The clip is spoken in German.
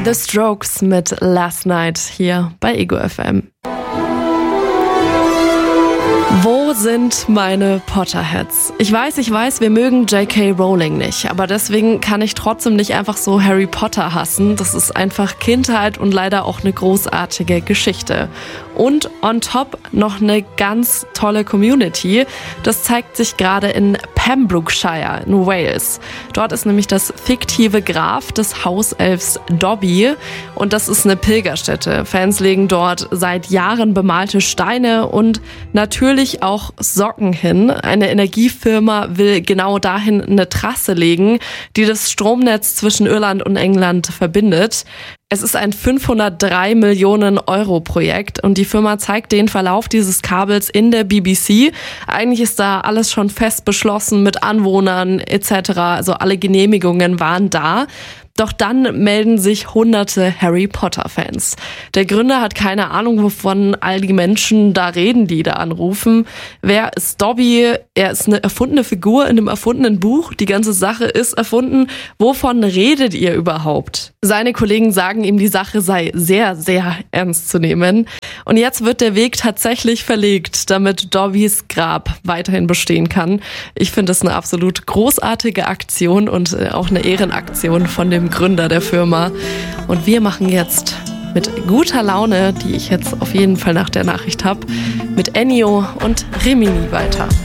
The Strokes mit Last Night hier bei Ego FM. Wo sind meine Potterheads? Ich weiß, wir mögen J.K. Rowling nicht, aber deswegen kann ich trotzdem nicht einfach so Harry Potter hassen. Das ist einfach Kindheit und leider auch eine großartige Geschichte. Und on top noch eine ganz tolle Community. Das zeigt sich gerade in Pembrokeshire in Wales. Dort ist nämlich das fiktive Grab des Hauselfs Dobby und das ist eine Pilgerstätte. Fans legen dort seit Jahren bemalte Steine und natürlich auch Socken hin. Eine Energiefirma will genau dahin eine Trasse legen, die das Stromnetz zwischen Irland und England verbindet. Es ist ein 503 Millionen Euro Projekt und die Firma zeigt den Verlauf dieses Kabels in der BBC. Eigentlich ist da alles schon fest beschlossen mit Anwohnern etc. Also alle Genehmigungen waren da. Doch dann melden sich hunderte Harry Potter-Fans. Der Gründer hat keine Ahnung, wovon all die Menschen da reden, die da anrufen. Wer ist Dobby? Er ist eine erfundene Figur in einem erfundenen Buch. Die ganze Sache ist erfunden. Wovon redet ihr überhaupt? Seine Kollegen sagen ihm, die Sache sei sehr, sehr ernst zu nehmen. Und jetzt wird der Weg tatsächlich verlegt, damit Dobbys Grab weiterhin bestehen kann. Ich finde das eine absolut großartige Aktion und auch eine Ehrenaktion von dem Gründer der Firma. Und wir machen jetzt mit guter Laune, die ich jetzt auf jeden Fall nach der Nachricht habe, mit Ennio und Rimini weiter.